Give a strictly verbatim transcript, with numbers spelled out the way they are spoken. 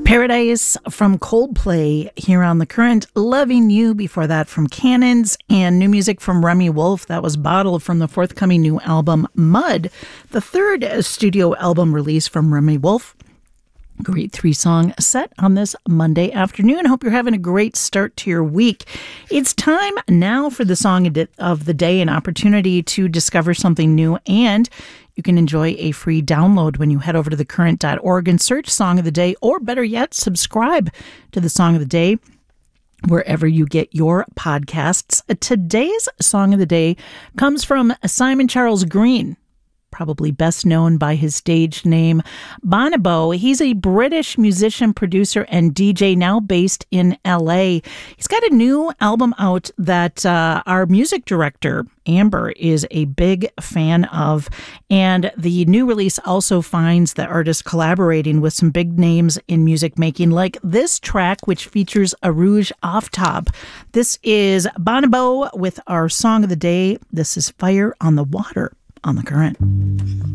Paradise from Coldplay here on The Current. Loving You before that from Cannons, and new music from Remi Wolf. That was Bottle from the forthcoming new album Mud, the third studio album release from Remi Wolf. Great three-song set on this Monday afternoon. Hope you're having a great start to your week. It's time now for the song of the day, an opportunity to discover something new, and you can enjoy a free download when you head over to the current dot org and search Song of the Day, or better yet, subscribe to the Song of the Day wherever you get your podcasts. Today's Song of the Day comes from Simon Charles Green, probably best known by his stage name Bonobo. He's a British musician, producer, and D J now based in L A. He's got a new album out that uh, our music director, Amber, is a big fan of. And the new release also finds the artist collaborating with some big names in music making, like this track, which features Arooj Aftab. This is Bonobo with our Song of the Day. This is Fire on the Water on The Current.